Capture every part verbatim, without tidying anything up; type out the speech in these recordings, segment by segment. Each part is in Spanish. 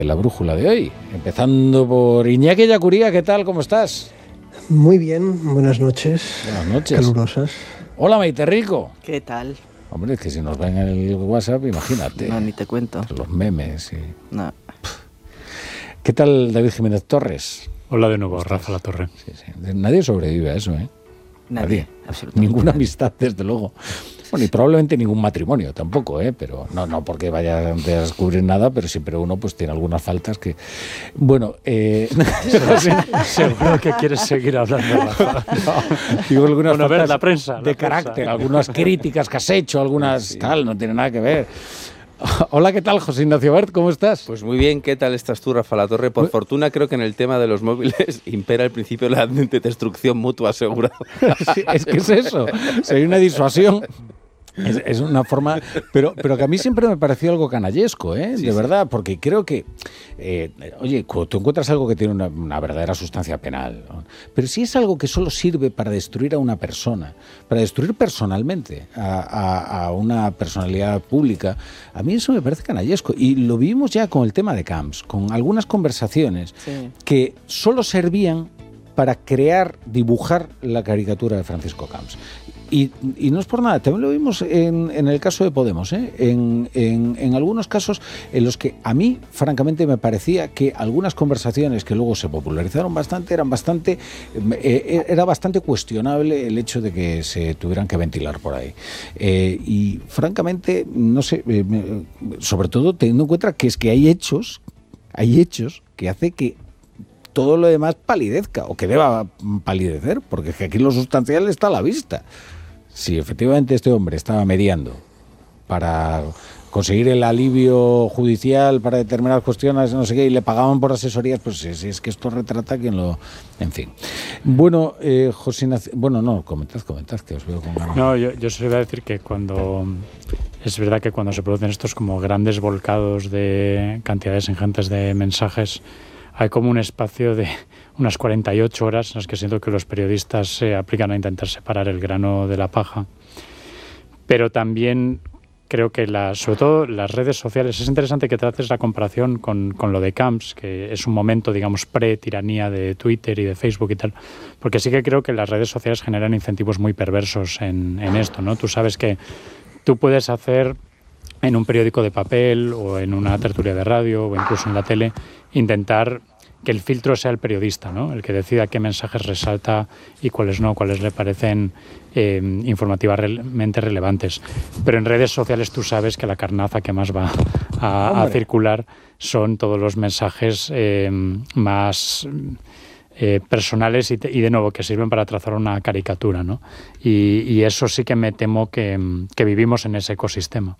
La brújula de hoy, empezando por Iñaki Yacuría. ¿Qué tal? ¿Cómo estás? Muy bien, buenas noches. Buenas noches. Calurosas. Hola, Maite Rico. ¿Qué tal? Hombre, es que si nos ven en el WhatsApp, imagínate. No, ni te cuento. Los memes y... No. ¿Qué tal, David Jiménez Torres? Hola de nuevo, Rafa La Torre. Sí, sí. Nadie sobrevive a eso, ¿eh? Nadie, Nadie. absolutamente. Ninguna amistad, desde luego. Bueno, y probablemente ningún matrimonio tampoco, ¿eh? Pero no, no porque vaya a descubrir nada, pero siempre uno pues tiene algunas faltas que... Bueno, eh... seguro que quieres seguir hablando, Rafa. No, digo algunas bueno, faltas ver, la prensa, la de prensa. carácter, algunas críticas que has hecho, algunas sí. Tal, no tiene nada que ver. Hola, ¿qué tal, José Ignacio Bert? ¿Cómo estás? Pues muy bien, ¿qué tal estás tú, Rafa La Torre? Por fortuna creo que en el tema de los móviles impera el principio de la destrucción mutua asegurada. Sí, es que es eso, sería una disuasión. Es, es una forma, pero, pero que a mí siempre me pareció algo canallesco, ¿eh? Sí, de sí. verdad, porque creo que, eh, oye, cuando tú encuentras algo que tiene una, una verdadera sustancia penal, ¿no? Pero si es algo que solo sirve para destruir a una persona, para destruir personalmente a, a, a una personalidad pública, a mí eso me parece canallesco. Y lo vivimos ya con el tema de Camps, con algunas conversaciones Sí. que solo servían para crear, dibujar la caricatura de Francisco Camps. Y, y no es por nada, también lo vimos en, en el caso de Podemos, ¿eh? en, en, en algunos casos en los que a mí, francamente, me parecía que algunas conversaciones que luego se popularizaron bastante, eran bastante, eh, era bastante cuestionable el hecho de que se tuvieran que ventilar por ahí. Eh, y francamente, no sé, eh, me, sobre todo teniendo en cuenta que es que hay hechos, hay hechos que hace que todo lo demás palidezca, o que deba palidecer, porque es que aquí lo sustancial está a la vista. Si efectivamente este hombre estaba mediando para conseguir el alivio judicial para determinadas cuestiones, no sé qué, y le pagaban por asesorías, pues si, si es que esto retrata quien lo... En fin. Bueno, eh, José Ignacio... Bueno, no, comentad, comentad, que os veo con ganas. No, yo, yo solo iba a decir que cuando... Es verdad que cuando se producen estos como grandes volcados de cantidades ingentes de mensajes, hay como un espacio de unas cuarenta y ocho horas en las que siento que los periodistas se aplican a intentar separar el grano de la paja. Pero también creo que, la, sobre todo las redes sociales, es interesante que trates la comparación con, con lo de Camps, que es un momento, digamos, pre-tiranía de Twitter y de Facebook y tal, porque sí que creo que las redes sociales generan incentivos muy perversos en, en esto, ¿no? Tú sabes que tú puedes hacer en un periódico de papel o en una tertulia de radio o incluso en la tele, intentar que el filtro sea el periodista, ¿no? El que decida qué mensajes resalta y cuáles no, cuáles le parecen eh, informativamente relevantes. Pero en redes sociales tú sabes que la carnaza que más va a, a circular son todos los mensajes eh, más eh, personales y, te, y, de nuevo, que sirven para trazar una caricatura, ¿no? Y, y eso sí que me temo que, que vivimos en ese ecosistema.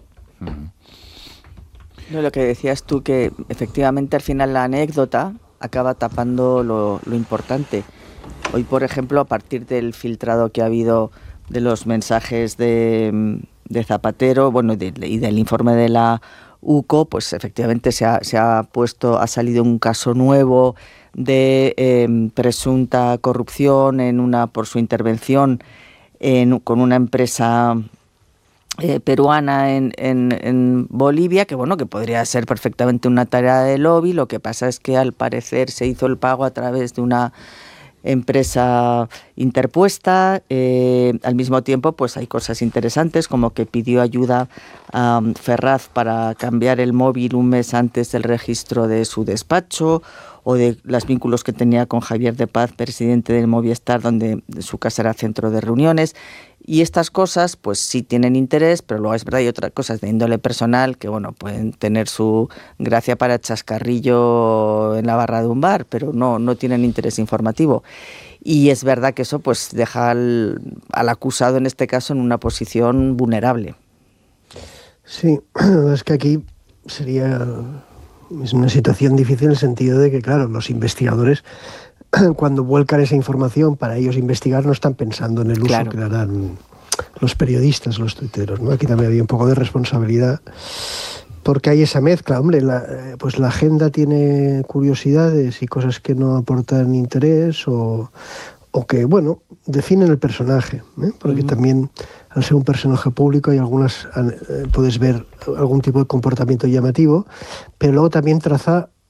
No, lo que decías tú, que efectivamente al final la anécdota acaba tapando lo, lo importante. Hoy, por ejemplo, a partir del filtrado que ha habido de los mensajes de, de Zapatero, bueno, de, y del informe de la U C O, pues efectivamente se ha, se ha puesto, ha salido un caso nuevo de eh, presunta corrupción en una por su intervención en, con una empresa Eh, peruana en, en, en Bolivia, que bueno, que podría ser perfectamente una tarea de lobby. Lo que pasa es que al parecer se hizo el pago a través de una empresa interpuesta. Eh, al mismo tiempo, pues hay cosas interesantes, como que pidió ayuda a um, Ferraz para cambiar el móvil un mes antes del registro de su despacho, o de los vínculos que tenía con Javier de Paz, presidente del Movistar, donde su casa era centro de reuniones. Y estas cosas, pues sí tienen interés, pero luego es verdad, hay otras cosas de índole personal que, bueno, pueden tener su gracia para chascarrillo en la barra de un bar, pero no, no tienen interés informativo. Y es verdad que eso, pues, deja al, al acusado, en este caso, en una posición vulnerable. Sí, es que aquí sería... Es una situación difícil en el sentido de que, claro, los investigadores, cuando vuelcan esa información para ellos investigar, no están pensando en el uso claro. que le harán los periodistas, los tuiteros, ¿no? Aquí también había un poco de responsabilidad, porque hay esa mezcla. Hombre, la, pues la agenda tiene curiosidades y cosas que no aportan interés o, o que, bueno, definen el personaje, ¿eh? Porque uh-huh. también, al ser un personaje público, hay algunas, eh, puedes ver algún tipo de comportamiento llamativo, pero luego también traza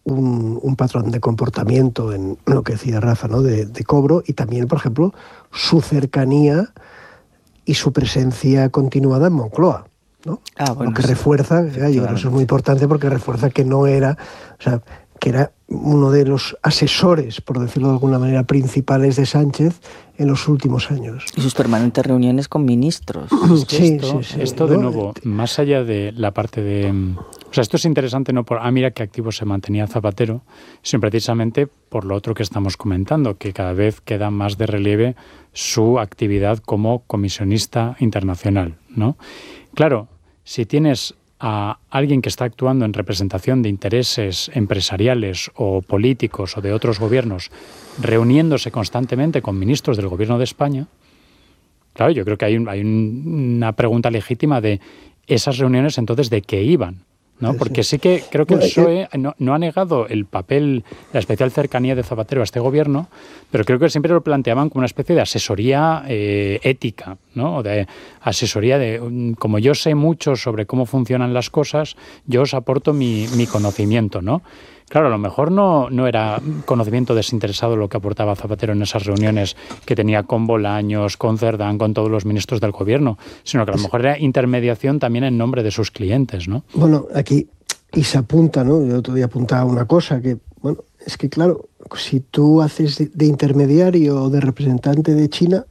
un, un patrón de comportamiento en lo que decía Rafa, ¿no? de, de cobro, y también, por ejemplo, su cercanía y su presencia continuada en Moncloa, ¿no? Ah, bueno, lo que sí, refuerza, yo creo que eso es muy importante porque refuerza que no era, o sea, que era uno de los asesores, por decirlo de alguna manera, principales de Sánchez en los últimos años. Y sus permanentes reuniones con ministros. Es que Sí, esto, sí, sí, esto ¿no? de nuevo, más allá de la parte de... O sea, esto es interesante no por, ah, mira qué activo se mantenía Zapatero, sino precisamente por lo otro que estamos comentando, que cada vez queda más de relieve su actividad como comisionista internacional, ¿no? Claro, si tienes a alguien que está actuando en representación de intereses empresariales o políticos o de otros gobiernos, reuniéndose constantemente con ministros del gobierno de España, claro, yo creo que hay, un, hay un, una pregunta legítima de esas reuniones entonces de qué iban, ¿no? Porque sí que creo que el P S O E no, no ha negado el papel, la especial cercanía de Zapatero a este gobierno, pero creo que siempre lo planteaban como una especie de asesoría eh, ética, ¿no? O de asesoría de, como yo sé mucho sobre cómo funcionan las cosas, yo os aporto mi, mi conocimiento, ¿no? Claro, a lo mejor no, no era conocimiento desinteresado lo que aportaba Zapatero en esas reuniones que tenía con Bolaños, con Cerdán, con todos los ministros del gobierno, sino que a lo mejor era intermediación también en nombre de sus clientes, ¿no? Bueno, aquí, y se apunta, ¿no? Yo otro día apuntaba una cosa, que, bueno, es que claro, si tú haces de, de intermediario o de representante de China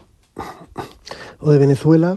o de Venezuela,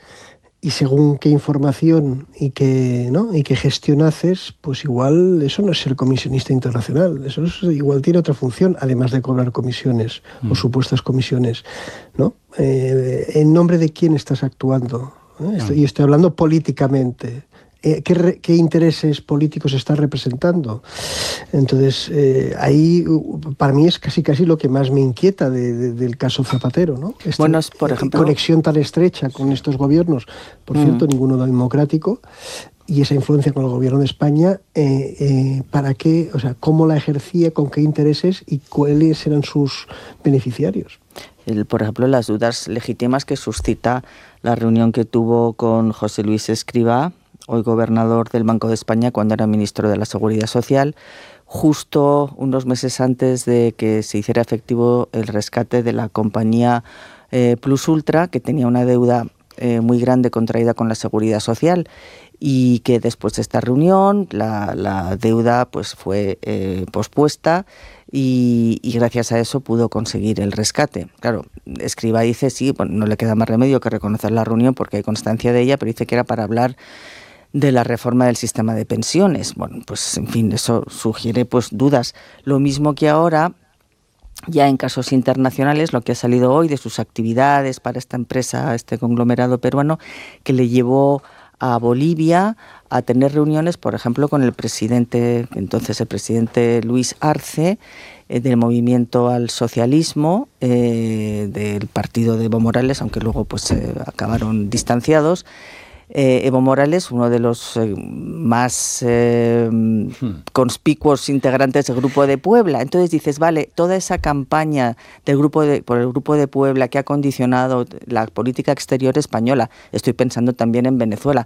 y según qué información y qué, ¿no? y qué gestión haces, pues igual eso no es ser comisionista internacional, eso es, igual tiene otra función, además de cobrar comisiones mm. o supuestas comisiones, ¿no? Eh, ¿En nombre de quién estás actuando? ¿Eh? Estoy, y estoy hablando políticamente. Eh, ¿qué, re, ¿Qué intereses políticos estás representando? Entonces, eh, ahí para mí es casi casi lo que más me inquieta de, de, del caso Zapatero, ¿no? Esta bueno, por ejemplo, conexión tan estrecha con estos gobiernos, por mm. cierto, ninguno democrático, y esa influencia con el gobierno de España, eh, eh, ¿para qué? O sea, ¿cómo la ejercía, con qué intereses y cuáles eran sus beneficiarios? El, por ejemplo, las dudas legítimas que suscita la reunión que tuvo con José Luis Escrivá, hoy gobernador del Banco de España, cuando era ministro de la Seguridad Social, justo unos meses antes de que se hiciera efectivo el rescate de la compañía eh, Plus Ultra, que tenía una deuda eh, muy grande contraída con la Seguridad Social, y que después de esta reunión la, la deuda pues fue eh, pospuesta y, y gracias a eso pudo conseguir el rescate. Claro, Escrivá dice, sí, bueno, no le queda más remedio que reconocer la reunión porque hay constancia de ella, pero dice que era para hablar de la reforma del sistema de pensiones. Bueno, pues en fin, eso sugiere pues dudas. Lo mismo que ahora, ya en casos internacionales, lo que ha salido hoy de sus actividades para esta empresa, este conglomerado peruano, que le llevó a Bolivia a tener reuniones, por ejemplo, con el presidente, entonces el presidente Luis Arce, eh, del Movimiento al Socialismo, eh, del partido de Evo Morales, aunque luego pues eh, acabaron distanciados. Eh, Evo Morales, uno de los eh, más eh, hmm. conspicuos integrantes del Grupo de Puebla. Entonces dices, vale, toda esa campaña del grupo de, por el Grupo de Puebla que ha condicionado la política exterior española, estoy pensando también en Venezuela,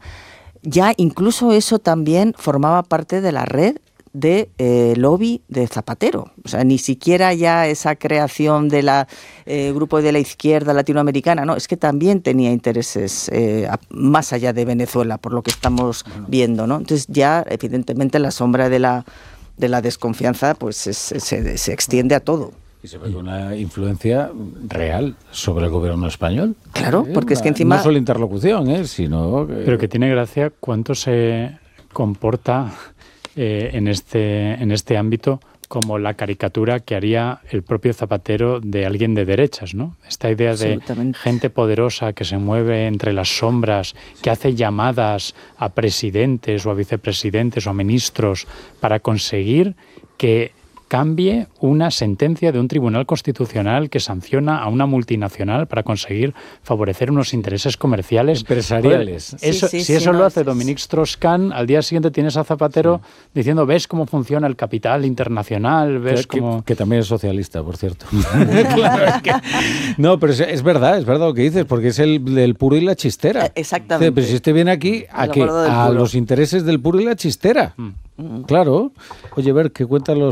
ya incluso eso también formaba parte de la red de eh, lobby de Zapatero. O sea, ni siquiera ya esa creación de la eh, grupo de la izquierda latinoamericana, no, es que también tenía intereses eh, más allá de Venezuela, por lo que estamos viendo, ¿no? Entonces ya, evidentemente, la sombra de la, de la desconfianza pues es, se, se extiende a todo. Y se ve con una influencia real sobre el gobierno español. Claro, ¿Eh? porque una, es que encima... No solo interlocución, ¿eh? sino... Que... Pero que tiene gracia cuánto se comporta... Eh, en este en este ámbito como la caricatura que haría el propio Zapatero de alguien de derechas, ¿no? Esta idea de gente poderosa que se mueve entre las sombras, que hace llamadas a presidentes o a vicepresidentes o a ministros para conseguir que cambie una sentencia de un tribunal constitucional que sanciona a una multinacional para conseguir favorecer unos intereses comerciales empresariales. Joder, eso, sí, sí, si sí, eso no, lo hace es, Dominique Strauss-Kahn, al día siguiente tienes a Zapatero sí. diciendo, ves cómo funciona el capital internacional, ves que, cómo... Que, que también es socialista, por cierto. Claro, es que... No, pero es, es verdad, es verdad lo que dices, porque es el, el puro y la chistera. Exactamente. Pero si este viene aquí, ¿a qué? A los intereses del puro y la chistera. Mm. Claro. Oye, ver, ¿qué cuentan los